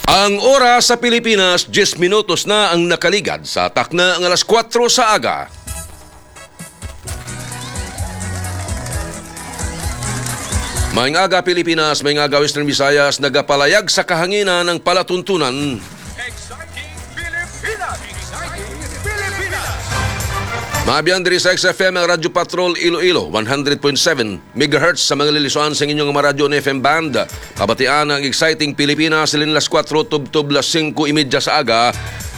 Ang oras sa Pilipinas, 10 minutos na ang nakaligad sa takna ang alas 4 sa aga. Maayong aga Pilipinas, maayong aga Western Visayas, nagapalayag sa kahanginan ng palatuntunan. Exciting Pilipinas! Exciting Pilipinas! Maabiyan diri sa XFM ang Radyo Patrol Iloilo, 100.7 MHz sa mga lilisuan sa inyong mga radyo na FM band. Pabatian ang Exciting Pilipinas silin las 4 tub-tub las 5:30 sa aga.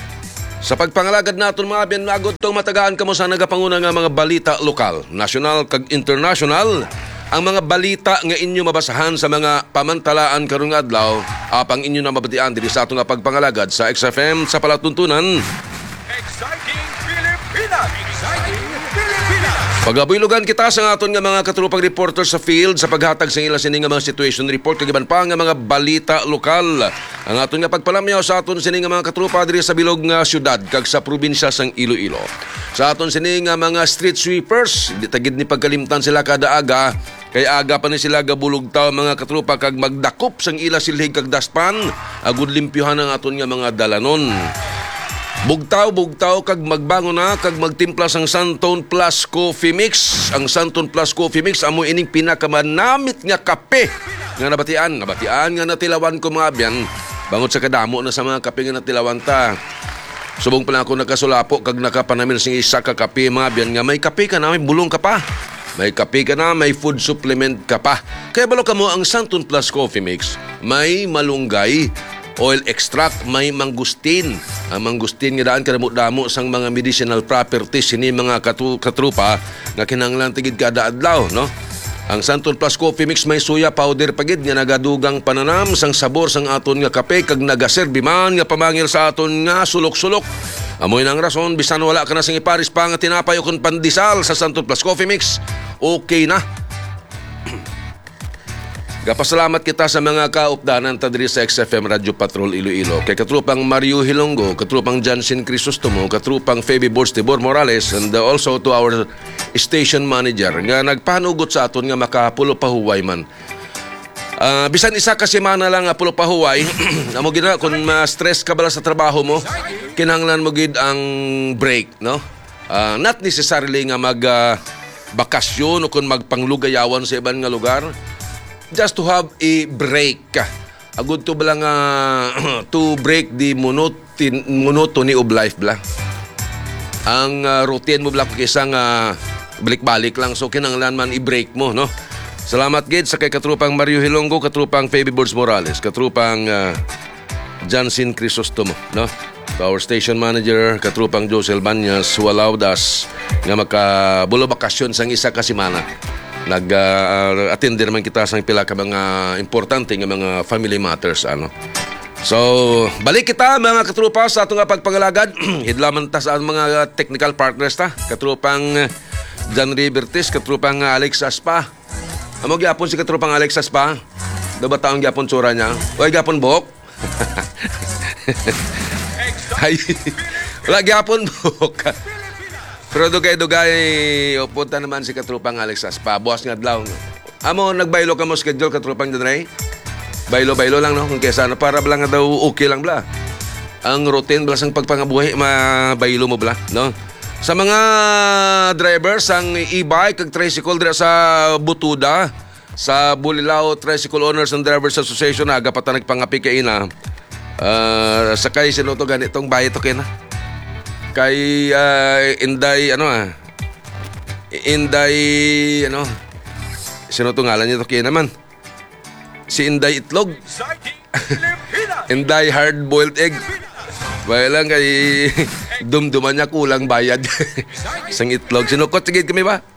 Sa pagpangalagad naton mga biyan nagod tong matagaan kamo sa nagapanguna nga mga balita lokal, national kag international. Ang mga balita nga inyo mabasahan sa mga pamantalaan karong adlaw, apang inyo na mabatian diri sa atong pagpangalagad sa XFM sa palatuntunan. Exciting Pilipinas! Exciting Pilipinas! Pagabuilugan kita sa aton nga mga katrupang reporter sa field sa paghatag sa ila sini nga mga situation report kag iban pa nga mga balita lokal. Ang aton nga pagpalamyaw sa aton sini nga mga katrupa diri sa bilog nga syudad kag sa probinsya sang Iloilo. Sa aton sini nga mga street sweepers, di tagid ni pagkalimtan sila kada aga. Kay aga pa ni sila gabulog taw mga katrupa kag magdakop sang ila silhig kag daspan agud limpyuhan ang aton nga mga dalanon. Bugtaw kag magbangon na kag magtimpla sang Santon Plus Coffee Mix. Ang Santon Plus Coffee Mix amo ining pinakamanamit nga kape nga nabatian nga natilawan ko mga abyan. Bangot sa kadamo na sa mga kape nga natilawan ta. Subong pa lang ako nakasulapo kag nakapanamil sing isa ka kape mga abyan nga may kape ka na, may bulong ka pa. May kape ka na, may food supplement ka pa. Kaya balo ka mo ang Santon Plus Coffee Mix. May malunggay, oil extract, may mangustin. Ang mangustin nga daan kadamo-damo sang mga medicinal properties sini mga katrupa nga kinahanglan tigid kada adlaw, no? Ang Santon Plus Coffee Mix may suya powder pagid nga nagadugang pananam sang sabor sang aton nga kape kag nagaserbi man nga pamangil sa aton nga sulok-sulok. Amoy nang rason bisan wala ka na sing iparis pa nga tinapay o kun pandesal sa Santon Plus Coffee Mix. Okay na. Gapasalamat kita sa mga kaupdanan ta diri sa XFM Radyo Patrol Iloilo. Kay katrupang Mario Hilonggo, katrupang Jansen Crisostomo, katrupang Feby Borstibor Morales, and also to our station manager nga nagpanugot sa aton nga makapulo pahuway man. Bisan isa ka semana lang pulo pahuway, amo gid na kun ma-stress ka bala sa trabaho mo, kinahanglan mo gid ang break, no? Not necessarily nga mag bakasyon o kung magpanglugayawan sa ibang nga lugar. Just to have a break. Agud to bala nga to break the monotony of life bala. Ang routine mo bala kaysa nga balik-balik lang. So kinahanglan man i-break mo, no? Salamat gid sa kay katrupang Mario Hilonggo, katrupang Feby Bords Morales, katrupang Jansen Crisostomo, no? Our station manager, katrupang Josel Banyas, who allowed us nga makabulo bakasyon sang isa ka semana. Nag-attend naman kita sa pila ka mga importante nga mga family matters, ano. So, balik kita mga katrupa sa atong pagpangalagad. Hidlaman ta sa mga technical partners ta. Katrupang John Rivertis, katrupang Alex Aspa. Amo gyapon si katrupang Alex Aspa. Daw ba taong gyapon tsura niya? Oy gyapon buhok. Ay, wala gyapon buhok. Pero dugay upunta naman si katrupang Alex Aspa. Buwas nga adlaw. Amo nagbaylo ka mo schedule katrupang John Ray? Baylo lang, no? Kung kesa na para bala nga daw okay lang bla. Ang routine bala sang pagpangabuhi mabaylo mo bla, no? Sa mga drivers ang e-bike kag tricycle dira sa Butuda, sa Bulilao Tricycle Owners and Drivers Association aga pa ta nagpangapi kay ina. Sakay sino to ganitong bahay to kina. Kay Inday sino to ngalan niya to kina man. Si Inday Itlog. Inday hard-boiled egg. Bahay lang kay dumduman niya kulang bayad. Sang itlog. Sinukot, sige kami ba?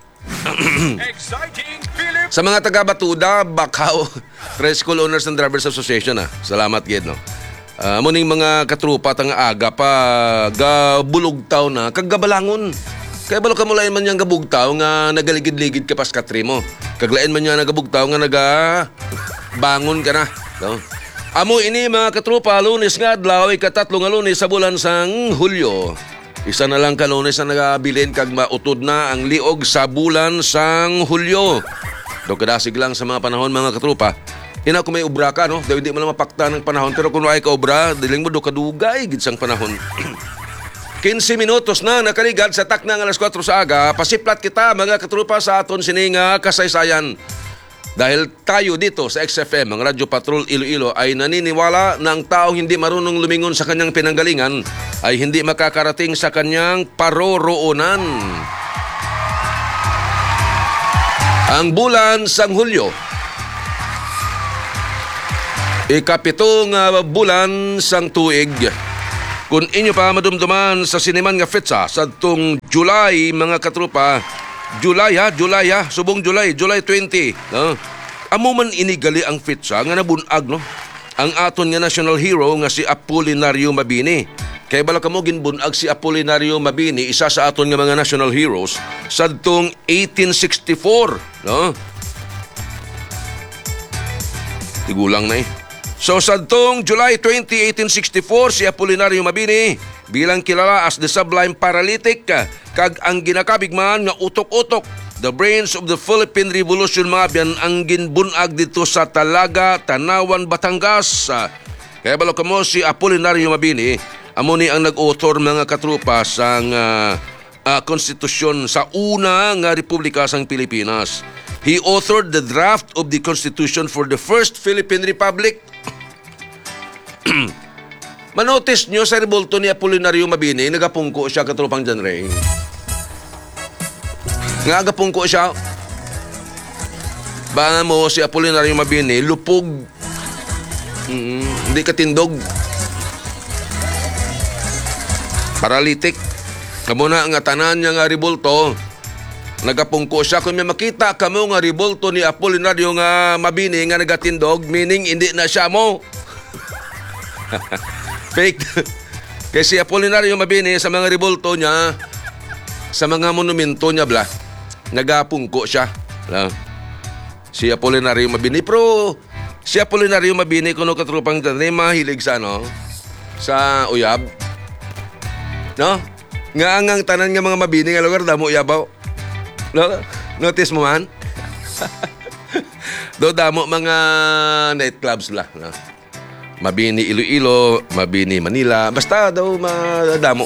Sa mga taga-Batuda, Bakaw, Tricycle Owners and Drivers Association, salamat gid, no? Muning mga katrupa tang aga pa gabulugtaw na kagabalangon. Kaya balo ka mulain man niyang gabugtaw nga nagaligid-ligid ka pas katri mo. Kaglain man niya nagabugtaw nga bangon ka na, no? Amo ini mga katrupa, Lunes nga adlaw, ika-3 nga Lunes sa bulan sang Hulyo. Isa na lang ka Lunes na nagabilin kag mautod na ang liog sa bulan sang Hulyo. Do kadasig lang sa mga panahon mga katrupa. Ina kung may obra ka, no? Dahil di mo lang mapakta ng panahon. Pero kung ay ka obra, diling mo do kadugay gid sang panahon. 15 minutos na nakaligad sa taknang alas 4 sa aga. Pasiplat kita mga katrupa sa aton sining kasaysayan. Dahil tayo dito sa XFM, ang Radyo Patrol Iloilo, ay naniniwala na ang taong hindi marunong lumingon sa kanyang pinanggalingan ay hindi makakarating sa kanyang paroroonan. Ang bulan sang Hulyo, ikapitong bulan sang tuig. Kung inyo pa madumduman sa sineman nga fetsa sa itong July, mga katrupa, July, subong July 20. No? Amo man inigali ang fetsa nga nabunag, no? Ang aton nga national hero nga si Apolinario Mabini. Kaya bala kamo ginbunag si Apolinario Mabini, isa sa aton nga mga national heroes sa itong 1864. No? Tigulang na eh. So sa itong July 20, 1864, si Apolinario Mabini bilang kilala as the Sublime Paralytic kag ang ginakabigman nga utok-utok, the brains of the Philippine Revolution mga biyan ang ginbunag dito sa Talaga, Tanawan, Batangas. Kaya balo kamo si Apolinario Mabini, amo ni ang nag-author mga katrupa sang konstitusyon sa una nga republika sang Pilipinas. He authored the draft of the Constitution for the First Philippine Republic. Manotis nyo sa rebulto ni Apolinario Mabini, nagapungko siya katropang John Ray. Nagapungko siya. Baka mo si Apolinario Mabini, lupog. Hindi katindog. Paralytic. Kamo na ang tanan niya nga rebulto. Nagapungko siya. Kung may makita kamo nga rebulto ni Apolinario nga Mabini nga nagatindog, meaning hindi na siya mo. Fake. Kasi Apolinario Mabini sa mga rebulto niya, sa mga monumento niya bla, nagapungko siya. Si Apolinario Mabini. Pero si Apolinario Mabini kuno katrupang dyan, mahilig sa sa uyab. No? Nga ang tanan nga mga Mabini nga lugar damo uyabaw. No? Notice mo man? Do damo mga nightclubs la. No? Mabini Iloilo, Mabini Manila, basta daw madamo.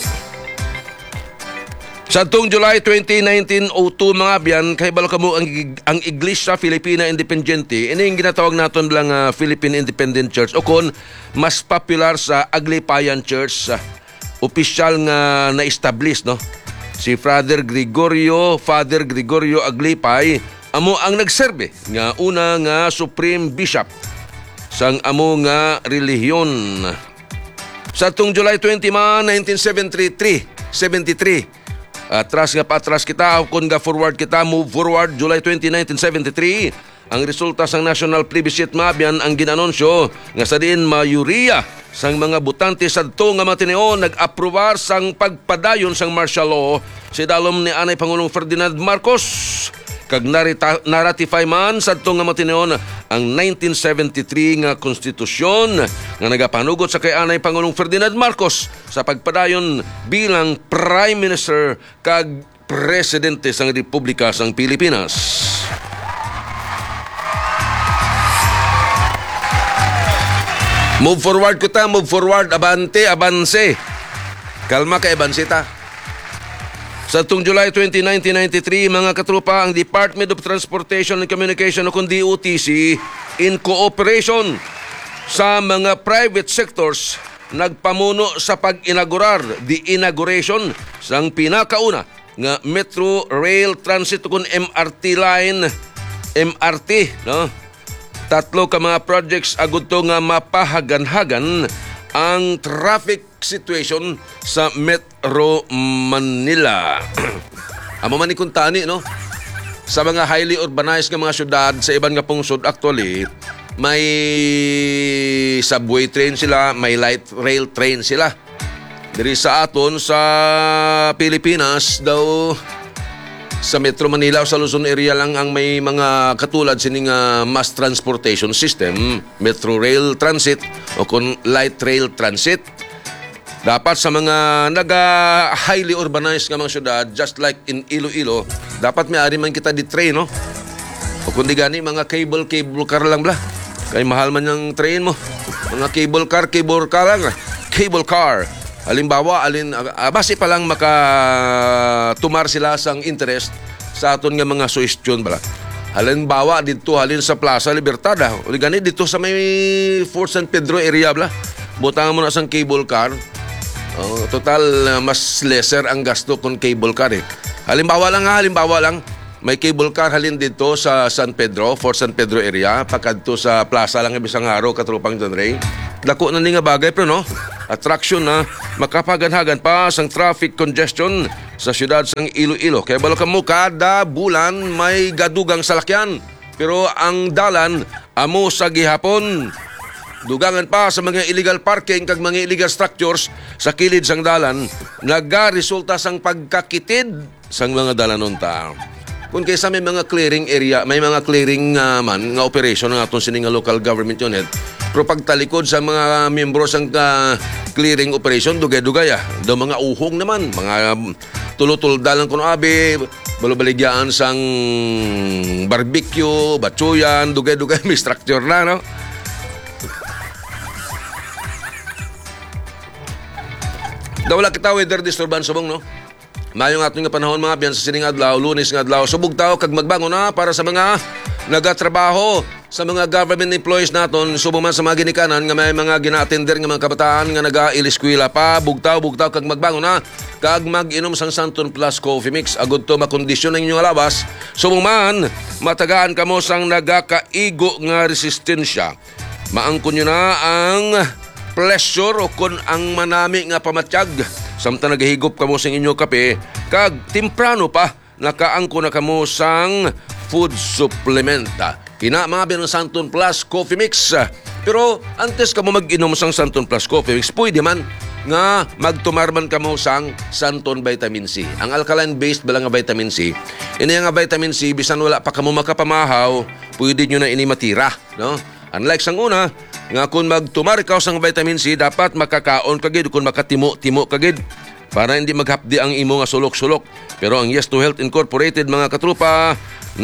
Sa tuong July 20, 1902 mga biyan, kay balo kamo ang Iglesia Filipina Independiente, ini yung ginatawag natin lang Philippine Independent Church o kon mas popular sa Aglipayan Church, opisyal nga na-establish, no? Si Father Gregorio Aglipay, amo ang nagserbe nga una nga Supreme Bishop sang amo nga relihiyon. Sa tung July 20 man, 1973, atras kita, kung ga forward kita, move forward, July 20, 1973, ang resulta sang national plebiscite mabyan ang ginanonsyo nga sa diin mayuriya sang mga butante sadto nga matineo nag-aprobar sang pagpadayon sang martial law si dalom ni anay Pangulong Ferdinand Marcos. Kag naratify man sadto nga matineon ang 1973 nga konstitusyon nga nagapanugot sa kay anay Pangulong Ferdinand Marcos sa pagpadayon bilang Prime Minister kag Presidente sang Republika sang Pilipinas. Move forward move forward, abante, abanse. Kalma ka, abansita. Sa itong July 20, 1993, mga katrupa, ang Department of Transportation and Communication o kung DOTC, in cooperation sa mga private sectors, nagpamuno sa pag-inaugurar, the inauguration sang pinakauna nga Metro Rail Transit o kung MRT line, MRT, no? Tatlo ka mga projects agud to nga mapahagan-hagan ang traffic situation sa Metro Manila. Amo man ni kuntani, no? Sa mga highly urbanized nga mga syudad sa iban nga pungsod actually, may subway train sila, may light rail train sila. Diri sa aton sa Pilipinas daw sa Metro Manila o sa Luzon area lang ang may mga katulad sining mass transportation system, Metro Rail Transit o kung light rail transit. Dapat sa mga highly urbanized nga mga syudad, just like in Iloilo, dapat may ari man kita di train, no? O kundi gani mga cable car lang bla. Kay mahal man yung train mo. Mga cable car lang. Cable car. Halimbawa, base pa lang makatumar sila sang interest sa aton nga mga suhestyon bala. Halimbawa, dito halin sa Plaza Libertad. O gani, dito sa may Fort San Pedro area bala. Butangan mo na sang cable car. Total, mas lesser ang gasto kung cable car eh. Halimbawa lang, may cable car halin dito sa San Pedro, Fort San Pedro area, pagkadto sa plaza lang ibisang araw, katrupang John Ray. Dako na nga bagay pero no, attraction na makapaganhagan pa sang traffic congestion sa siyudad sang Iloilo. Kaya balo kamo kada bulan may gadugang salakyan, pero ang dalan amo sa gihapon. Dugangan pa sa mga illegal parking kag mga illegal structures sa kilid sang dalan, nagaresulta sang pagkakitid sang mga dalanon ta. Kung kaysa may mga clearing area, may mga clearing man nga operation ng aton sining local government unit. Pero pagtalikod sa mga miyembro sang clearing operation, dugay-dugay do mga uhong naman, mga tulutuldalan kuno abi, balubaligyaan sang barbecue, batsuyan, dugay-dugay may structure na, no? Dawala kita weather disturbance subong, no? Mayong aton nga panahon mga biyan sa sining adlaw, Lunes nga adlaw, subog taw kag magbangon na para sa mga nagatrabaho, sa mga government employees naton, subong man sa mga ginikanan nga may mga gina-attender nga mga kabataan nga naga-iliskwela pa, bugtaw kag magbangon na kag mag-inom sang Santon Plus Coffee Mix agud to makondisyon ang inyong alabas. Subong man matagaan kamo sang nagakaigo nga resistensya. Maangkon nyo na ang pleasure o kun ang manami nga pamatyag samtang naghihigop kamo sa inyo kape kag temprano pa nakaangko na kamo sang food supplement. Kina mga binang Santon Plus Coffee Mix. Pero antes kamo mag-inom sang Santon Plus Coffee Mix, pwede man nga magtumarman kamo sang Santon Vitamin C. Ang alkaline-based bala nga vitamin C. Ini nga vitamin C, bisan wala pa kamo makapamahaw, pwede nyo na ini matira, no? Unlike sang una, nga kung magtumar ka sang vitamin C, dapat makakaon kagid kung makatimo-timo kagid para hindi maghapdi ang imo nga sulok-sulok. Pero ang Yes to Health Incorporated mga katrupa,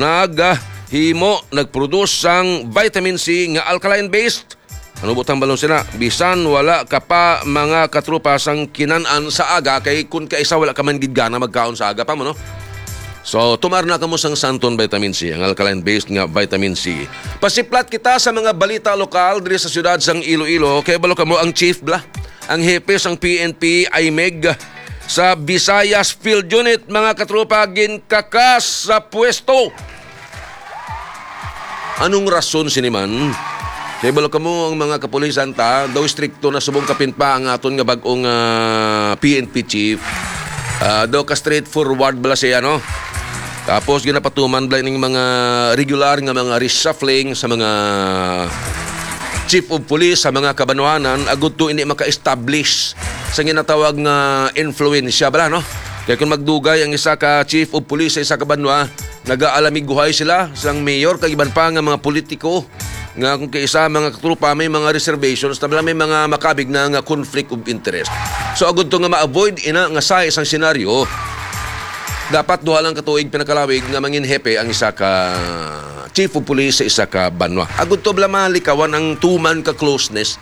nagproduce sang vitamin C nga alkaline-based. Ano butang balon sila? Bisan wala ka pa mga katrupa sang kinanan sa aga, kay kung kaisa wala ka man gidgana magkaon sa aga pa mo, no? So, tumar na kamo sang Santon Vitamin C, ang alkaline-based nga vitamin C. Pasiplat kita sa mga balita lokal diri sa siyudad sang Iloilo. Kaya balo kamo ang chief bla, ang hepe sang PNP IMEG sa Visayas Field Unit, mga katropa, ginkakas sa pwesto. Anong rason siniman? Kaya balo kamo ang mga kapulisan ta, daw stricto na subong kapin pa ang aton nga bag-ong PNP chief. Daw ka straightforward bala siya, no? Tapos ginapatuman bala ng mga regular nga mga reshuffling sa mga chief of police sa mga kabanwanan agud to ini maka-establish sa ginatawag nga influensya bala, no? Kaya kung magdugay ang isa ka chief of police sa isa ka banwa, nagaalamig guhay sila sang mayor kag iban pa nga mga politiko nga kung kaisa mga katrupa may mga reservations tabla may mga makabig na nga conflict of interest. So agud to nga ma-avoid ina nga sa isang senaryo, dapat duha lang katuig pinakalawig nga mangin hepe ang isa ka chief of police sa isa ka banwa. Agud to bla malikawan ang tuman ka closeness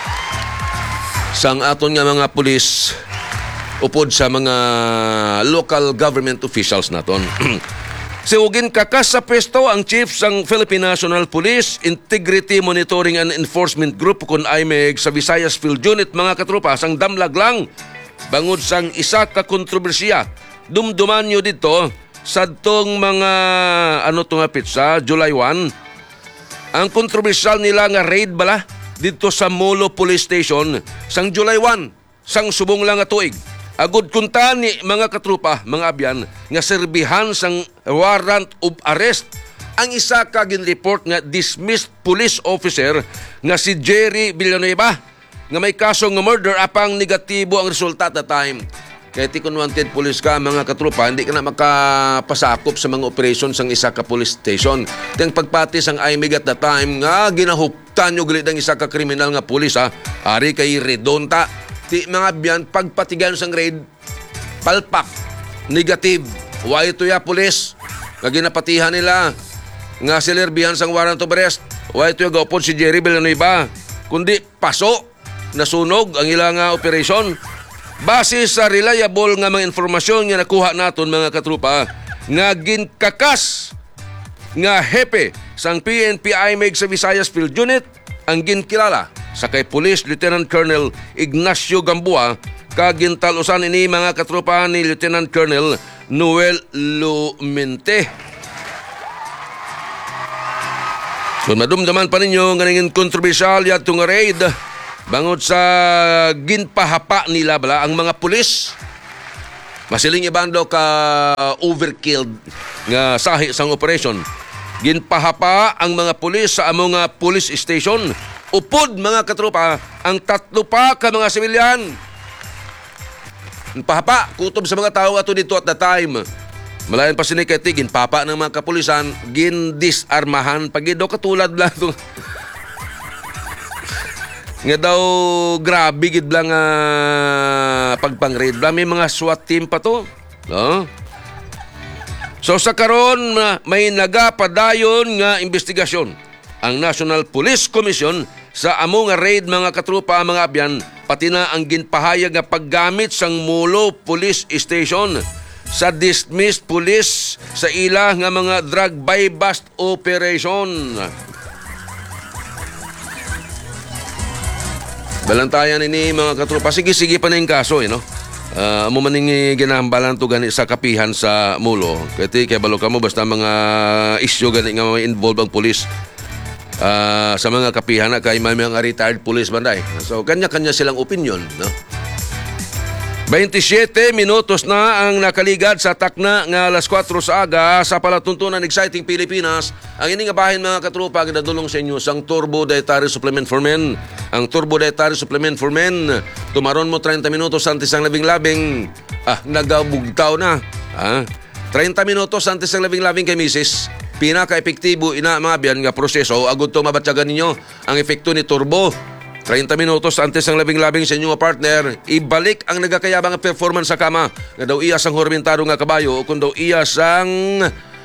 sang aton nga mga pulis upod sa mga local government officials naton. Siugin kakas sa pwesto ang chief sang Philippine National Police Integrity Monitoring and Enforcement Group kun IMEG sa Visayas Field Unit, mga katropa, sang damlag lang bangod sang isa ka kontrobersiya. Dumduman nyo dito sa tong mga pizza, July 1. Ang kontrobersyal nila nga raid bala dito sa Molo Police Station sang July 1, sang subong lang nga tuig. Agud kunta ni mga katrupa, mga abyan, nga serbihan sang warrant of arrest ang isa ka ginreport nga dismissed police officer nga si Jerry Villanueva nga may kasong murder apang negatibo ang resulta at the time. Kaya ti kung wanted police ka, mga katrupa, hindi ka na makapasakop sa mga operation sang isa ka police station. Tiyang pagpati sang IMEG at the time nga ginahuktan nyo galit ang isa ka kriminal nga police, ari kay redonta. Ti mga biyan, pagpatigan sang raid, palpak, negative, why ito ya police, nga ginapatihan nila, nga silerbihan sang warrant of arrest, Wa ito yung gaupon si Jerry Villanueva, kundi paso, nasunog ang ilang operasyon. Base sa reliable nga mga informasyon nga nakuha naton mga katrupa, nga ginkakas nga hepe sang PNP IMEG sa Visayas Field Unit ang ginkilala sa kay Police Lieutenant Colonel Ignacio Gamboa, kagintalusan ini mga katrupa ni Lieutenant Colonel Noel Lumente. So madumdaman pa ninyo nga nanging kontrobersyal yadto nga raid bangod sa ginpahapa nila bala ang mga pulis. Masiling ibando ka overkilled nga sahi sang operation. Ginpahapa ang mga pulis sa among police station. Upod mga katropa ang 3 pa ka mga sibilyan. Pahapa kutob sa mga tao ato dito at the time. Malayan pa siniketi ginpapa ng mga kapulisan, gindisarmahan pagido katulad lang ito. Nga daw grabe gid lang pagpang-raid. May mga SWAT team pa to. No? So sa karon may nagapadayon nga investigasyon ang National Police Commission sa among raid mga katrupa mga abyan, pati na ang ginpahayag nga paggamit sang Mulo Police Station sa dismissed police sa ila nga mga drug buy-bust operation. Balantayan ini mga katropa. Sige pa na yung kaso no? Amo maning ginahambalan to gani sa kapihan sa Mulo. Kaya balo ka mo basta mga issue gani nga may involve ang police sa mga kapihan na kay may mga retired police banday. So kanya-kanya silang opinion. No? 27 minutos na ang nakaligad sa takna nga alas 4 sa aga sa palatuntunan Exciting Pilipinas. Ang ini nga bahin mga katropa gadadulong sa inyo sang Turbo Dietary Supplement for Men. Ang Turbo Dietary Supplement for Men, tumaron mo 30 minutos antes ang labing-labing nagabugtaw na. 30 minutos antes ang labing-labing kay misis. Pinaka-epektibo ina mga biyan nga proseso agud to mabatyagan ninyo ang epekto ni Turbo. 30 minutos antes ang labing-labing sa inyong partner, ibalik ang nagakayabang performance sa kama. Nga daw iya sang hormentado nga kabayo o kung daw iya sang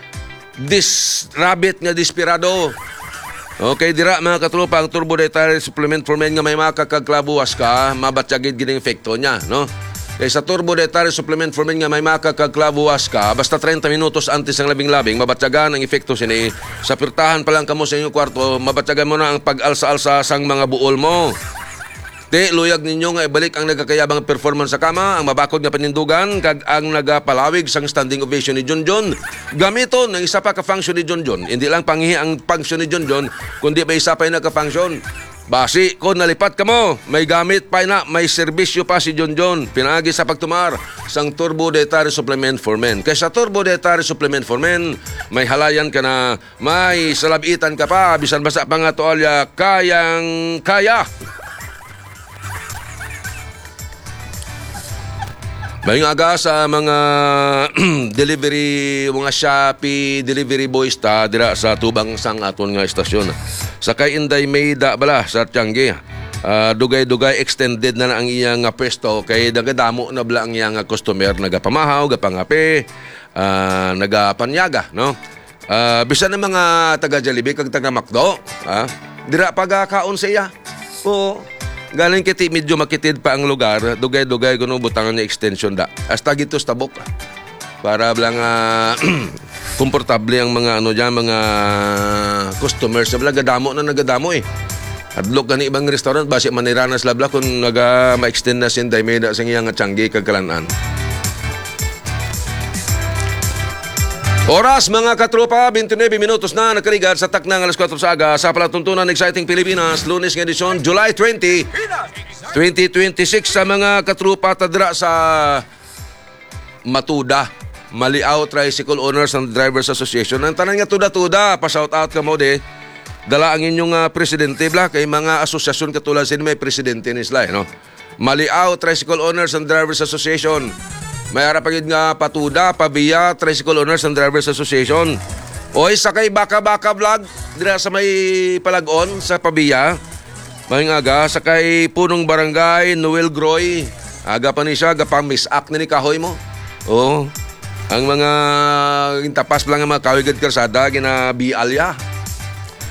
rabbit nga desperado. Okay, dira mga katropa, ang Turbo Dietary Supplement for Men nga may makakagklabuwas ka, mabatyagid gining efekto niya, no? Kaya sa Turbo Dietary Supplement for Men nga may makakagklabuwas ka, basta 30 minutos antes ang labing-labing, mabatyagan ang efekto sini. Sa pirtahan pa lang kamo sa inyong kwarto, mabatyagan mo na ang pag-alsa-alsa sang mga buol mo. Di, luyag ninyo nga ibalik ang nagkakayabang performance sa kama, ang mabakod nga panindugan, kag ang nagapalawig sang standing ovation ni John John. Gamiton ng isa pa ka-function ni John John. Hindi lang pangihi ang function ni John John, kundi may isa pa yung nagka-function. Basi, kung nalipat ka mo, may gamit pa na, may serbisyo pa si John John. Pinagi sa pagtumar sang Turbo Dietary Supplement for Men. Kaya sa Turbo Dietary Supplement for Men, may halayan ka na, may salabitan ka pa, bisan basa pa nga toalya, kayang-kaya. May aga sa mga delivery, mga Shopee delivery boys ta dira sa tubang sang aton nga estasyon. Sakay Inday Mayda bala sa Tiangge. Dugay-dugay extended na ang iyang pwesto kay nagadamo na bala ang iyang customer nagapamahaw, gapangape, nagapanyaga, no? Bisan ng mga taga Jollibee kag taga McDo, dira pagakaon sa iya. Oo. Galing kiti medyo makitid pa ang lugar, dugay-dugay kuno butangan niya extension da. Hasta gito sa tabok. Para lang komportable ang mga diyan, mga customers. Sabla nagadamo eh. Adlok gani ibang restaurant basi maniranas labla kung ma-extend na sin Daymeda sa iyang Tiangge kag Kalanan. Oras mga katropa, 29 minutos na nakaligad sa taknang alas 4 sa aga sa palatuntunan Exciting Pilipinas, Lunes ng edisyon, July 20, 2026 sa mga katropa tadra sa Matuda, Maliaw Tricycle Owners and Drivers Association. Ang tanan nga tuda-tuda, pa-shout out ka mo de. Dala ang inyong presidente bla kay mga asosasyon katulad sin may presidente ni Sly, no? Maliaw Tricycle Owners and Drivers Association. May harapagid nga Patuda, Pabia, Tricycle Owners and Drivers Association. Oy, sakay baka-baka vlog dira sa may Palagon sa Pabia. May aga sakay punong barangay Noel Groy. Aga pa ni siya, gapang misak ni kahoy mo. Oh. Ang mga intapas lang ang mga kawigad karsada gina bialya.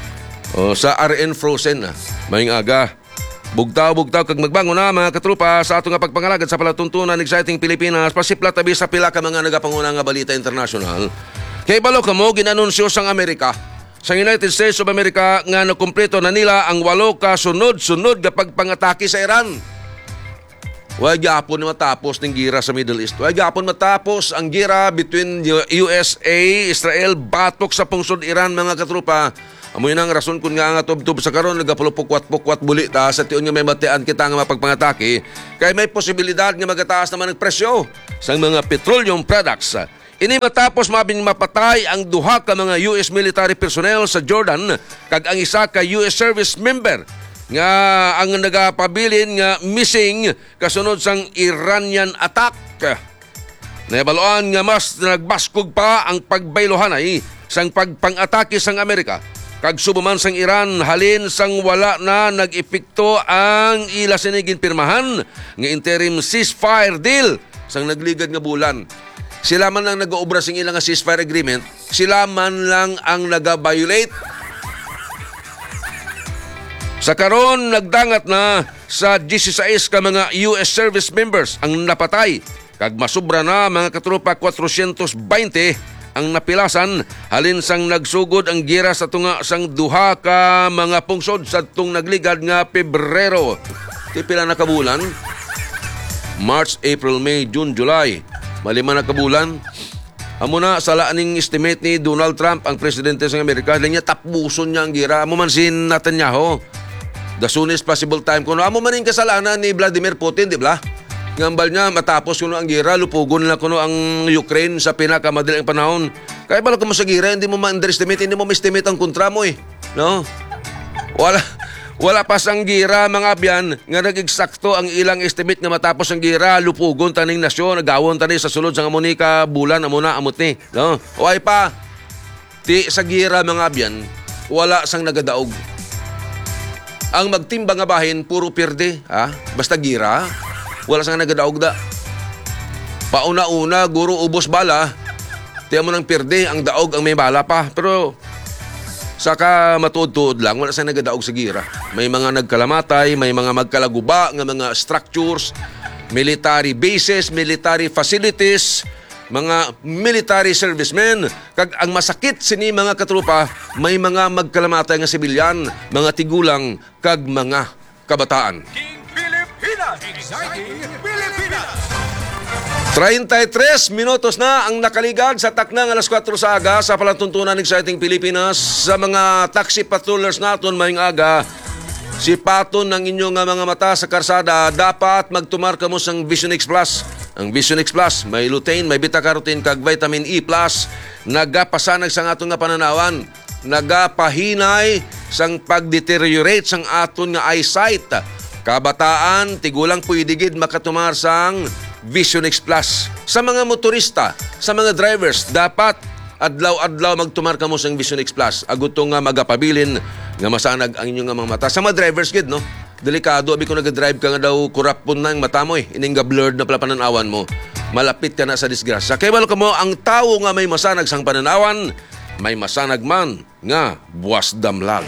O, sa RN Frozen na. Maying aga. Bugtaw kag magbangon na mga katrupa sa ato nga pagpangalagad sa palatuntunan exciting Pilipinas pasipla tabi sa pila ka mga nagapanguna nga balita international. Kay balo kamo ginanunsyo sang Amerika sa United States of America nga nakumpleto na nila ang 8 ka sunod-sunod nga pagpangatake sa Iran. Wa gyapon matapos ning gira sa Middle East. Wa gyapon matapos ang gira between USA, Israel batok sa pungsod Iran mga katrupa. Amoy nang rason kun nga tubtub sa karon nagapulupukwat-pukwat buli ta sa tiyon nga may matian kita nga mapagpangatake kay may posibilidad nga magataas naman ang presyo sa mga petroleum products. Ini matapos mabing mapatay ang 2 ka mga US military personnel sa Jordan kag ang isa ka US service member nga ang nagapabilin nga missing kasunod sang Iranian attack. Nabaloan nga mas nagbaskog pa ang pagbaylohanay sang pagpang-atake sang Amerika. Kag subuman sang Iran halin sang wala na nag-epekto ang ila sinigin pirmahan nga interim ceasefire deal sang nagligad nga bulan. Sila man lang nag-oobra sing ilang nga ceasefire agreement, sila man lang ang nag-violate. Sa karon nagdangat na sa 16 ka mga US service members ang napatay kag masubra na mga katropa 420 ang napilasan halin sang nagsugod ang gira sa tunga sang 2 ka mga pungsod sa tung nagligad nga Pebrero. Pila na kabulan? March, April, May, June, July. Malima na kabulan. Amo na sa laaning estimate ni Donald Trump ang presidente sa Amerika, niya tapuson niya ang gira. Amo man si Netanyahu. The soonest possible time. Kung amo man rin kasalanan ni Vladimir Putin, di ba? Ngambal niya matapos kuno ang gira, lupugon na kuno ang Ukraine sa pinakamadaling panahon. Kaya bala mo sa gira, hindi mo ma-underestimate, hindi mo ma-estimate ang kontra mo eh. No? Wala pa sang gira mga abyan nga nag-eksakto ang ilang estimate nga matapos ang gira, lupugon taning nasyon, nagawon tani sa sulod sang amonika bulan amo na amot ni. No? Uy pa. Ti sa gira mga abyan, wala sang nagadaog. Ang magtimba nga bahin puro pirde, ha? Basta gira. Wala sang nagadaog da. Pauna-una, guro ubos bala. Tiyan mo ng pirde, ang daog ang may bala pa. Pero saka matuod-tuod lang, wala sang nagadaog sa gira. May mga nagkalamatay, may mga magkalaguba nga mga structures, military bases, military facilities, mga military servicemen. Kag ang masakit sini mga katrupa, may mga magkalamatay nga sibilyan, mga tigulang, kag mga kabataan. Exciting Pilipinas! 33 minutos na ang nakaligad sa taknang alas 4 sa aga sa palatuntunan ng Exciting Pilipinas. Sa mga taxi patrollers naton mayong aga, sipaton ng inyong mga mata sa karsada, dapat magtumarka mo sang Vision X Plus. Ang Vision X Plus, may lutein, may beta-carotene, kag vitamin E+, nagapasanag sang aton nga pananawan, nagapahinay sang pagdeteriorate sang aton nga eyesight. Kabataan, tigulang pwedegid makatumar sang Vision X Plus. Sa mga motorista, sa mga drivers, dapat adlaw-adlaw magtumarka mo sang Vision X Plus. Aguto nga magapabilin nga masanag ang inyong mga mata. Sa mga drivers gid, no? Delikado, abi kung nag-drive ka nga daw, kurapon na ang mata mo eh. Ining blurred na pala pananawan mo. Malapit ka na sa disgrasya. Kaya wala ka mo, ang tao nga may masanag sang pananawan, may masanag man nga buwas damlag.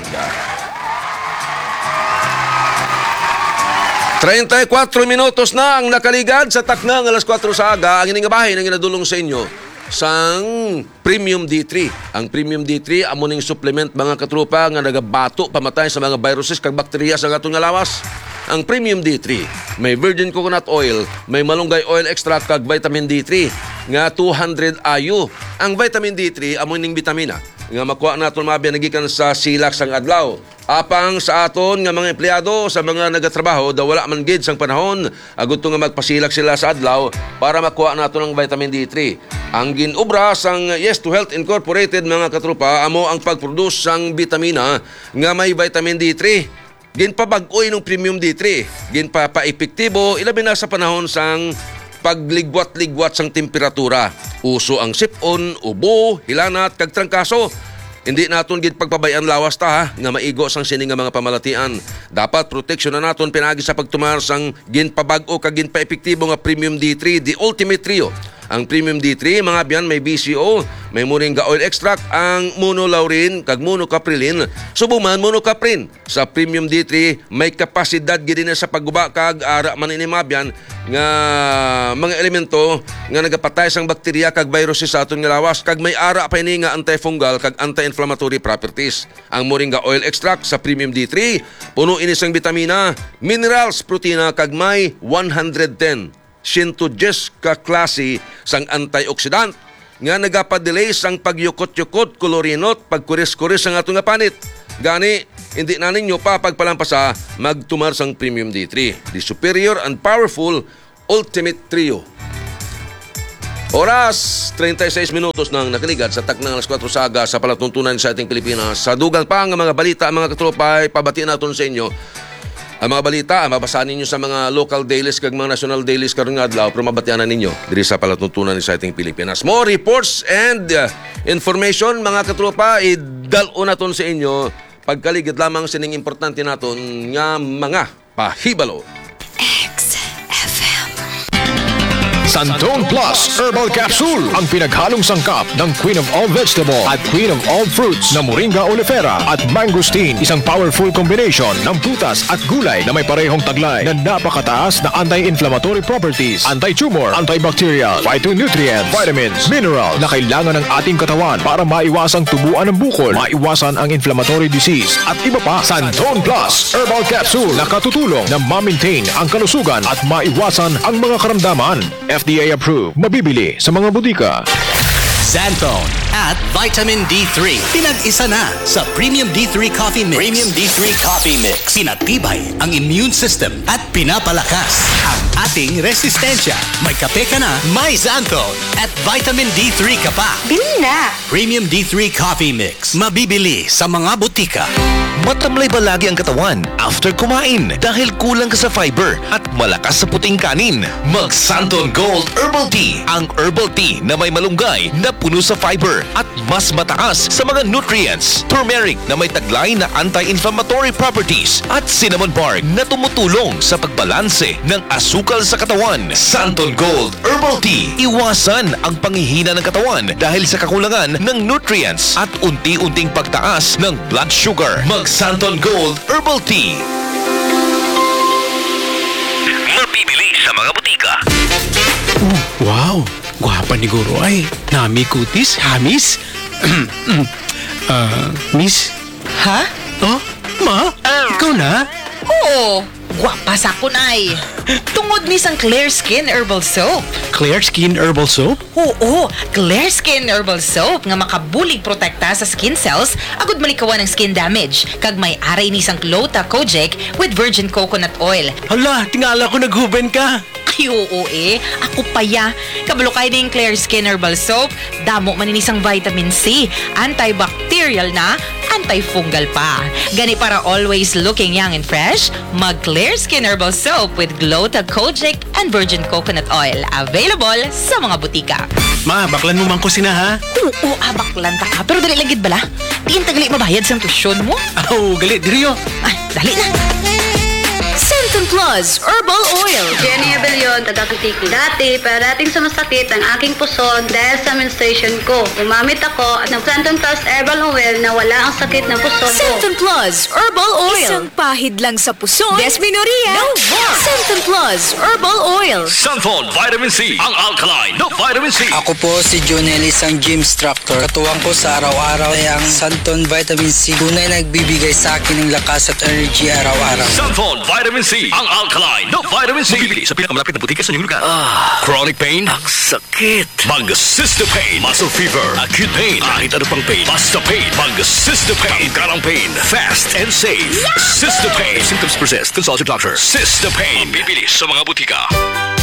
34 minutos na ang nakaligad sa taknang alas 4 sa aga. Ang iningabahin ang inadulong sa inyo sang Premium D3. Ang Premium D3 amo ning supplement mga katrupa nga nagabato pamatay sa mga viruses kag bakterya sa atong lawas. Ang Premium D3 may virgin coconut oil, may malunggay oil extract kag vitamin D3 nga 200 IU. Ang vitamin D3 amo ning bitamina nga makuha naton mabiyan nagikan sa silak sang adlaw. Apang sa aton nga mga empleyado sa mga nagatrabaho daw wala man gid sang panahon agot nga magpasilak sila sa adlaw para makuha naton ang vitamin D3. Ang ginobra sang Yes to Health Incorporated mga katrupa amo ang pagproduce sang bitamina nga may vitamin D3. Ginpabag-oy ng Premium D3. Ginpapa-epektibo ilabi na sa panahon sang pagligwat-ligwat sang temperatura. Uso ang sipon, ubo, hilanat, kag trangkaso. Hindi naton gid pagpabayan lawas ta ha, nga maigo sang sini nga mga pamalatian. Dapat proteksyon na naton pinagi sa pagtumar sang ginpabag-o kag ginpa-epektibo nga Premium D3, the ultimate trio. Ang Premium D3, mga biyan, may BCO, may moringa oil extract, ang monolaurin, kag monocaprilin, subuman monocaprin. Sa Premium D3, may kapasidad gid sa pagguba kag ara man ini mga biyan nga mga elemento nga nagapatay sang bakterya kag virus sa aton nga lawas, kag may ara pa ini nga antifungal kag anti-inflammatory properties. Ang moringa oil extract sa Premium D3, puno ini sang bitamina, minerals, protina kag may 110 ka klase sang antioxidant nga nagapadelay sang pagyukot-yukot, kolorinot, pagkuris-kuris ang ato nga panit. Gani, hindi na ninyo pa pagpalampasa magtumar sang Premium D3, the superior and powerful ultimate trio. Oras, 36 minutos nang nakaligat sa taknang alas 4 saga sa palatuntunan sa ating Pilipinas. Sa dugang pa ang mga balita, mga katropa, ay pabatiin natin sa inyo. Ang mga balita, mabasahan ninyo sa mga local dailies kag mga national dailies karon nga adlaw, pero mabatianan ninyo diri sa palatuntunan sa ating Pilipinas. More reports and information, mga katropa, idalo naton sa inyo pagkaligid lamang sining importante naton nga mga pahibalo. Santon Plus Herbal Capsule, ang pinaghalong sangkap ng Queen of All Vegetable at Queen of All Fruits na Moringa oleifera at mangosteen. Isang powerful combination ng prutas at gulay na may parehong taglay na napakataas na anti-inflammatory properties, anti-tumor, antibacterial, phytonutrients, vitamins, mineral na kailangan ng ating katawan para maiwasang tubuan ng bukol, maiwasan ang inflammatory disease at iba pa. Santon Plus Herbal Capsule na katutulong na ma-maintain ang kalusugan at maiwasan ang mga karamdaman. FDA approved. Mabibili sa mga butika. Xanthone at Vitamin D3. Pinag-isa na sa Premium D3 Coffee Mix. Premium D3 Coffee Mix. Pinatibay ang immune system at pinapalakas ang ating resistensya. May kape ka na, may Xanthone at Vitamin D3 ka pa. Bili na! Premium D3 Coffee Mix. Mabibili sa mga butika. Matamlay ba lagi ang katawan after kumain dahil kulang ka sa fiber at malakas sa puting kanin? Mag-Santon Gold Herbal Tea. Ang herbal tea na may malunggay na puno sa fiber at mas mataas sa mga nutrients. Turmeric na may taglay na anti-inflammatory properties at cinnamon bark na tumutulong sa pagbalanse ng asukal sa katawan. Santon Gold Herbal Tea. Iwasan ang panghihina ng katawan dahil sa kakulangan ng nutrients at unti-unting pagtaas ng blood sugar. Mag-Santon Gold Herbal Tea. Mabibili sa mga butika. Wow! Gwapa ni Guro ay. Nami kutis, hamis. Miss? Ha? Oh, ma? Ikaw na? Oo! Gwapa sa kunay! Tungod ni sang Clear Skin Herbal Soap. Clear Skin Herbal Soap? Oo! Clear Skin Herbal Soap nga makabulig protekta sa skin cells agud malikawan ng skin damage. Kag may aray ni sang Glota Kojic with virgin coconut oil. Hala, tingala ko naghuben ka. Ay, oo ako paya. Kabalo kayo na yung Clear Skin Herbal Soap. Damo maninisang vitamin C. Antibacterial na, antifungal pa. Gani para always looking young and fresh, mag Clear Skin Herbal Soap with Glota Kojic and virgin coconut oil. Available sa mga butika. Ma, baklan mo man ko sina ha? Oo, baklan ta ka. Pero dali lagid bala. Diin tagali mabayad sa tusyon mo. Oh, galit, diriyo. Ay, dali na. Santon Plus Herbal Oil. Jenny Abellion, taga-Kutiki. Dati, parating sumasakit ang aking puson dahil sa menstruation ko. Umamit ako at nag-Santon Plus Herbal Oil na wala ang sakit ng puson ko. Santon Plus Herbal Oil. Isang pahid lang sa puson. Desminoria. No more. Santon Plus Herbal Oil. Santon Vitamin C. Ang alkaline na Vitamin C. Ako po si Junel, isang gym instructor. Katuwang ko sa araw-araw ay ang Santon Vitamin C. Tunay nagbibigay sa akin ng lakas at energy araw-araw. Santon Vitamin C. Ang alkaline na Vitamin C. Bibili sa pinakamalapit na butika sa inyong lugar. Chronic pain? Ang sakit. Mag-Cysta Pain. Muscle fever. Acute pain. Kahit ano pang pain. Basta pain. Mag-Cysta Pain. Karang pain. Fast and safe. Cysta Pain. Symptoms persist. Consult your doctor. Cysta Pain. Bibili sa mga butika.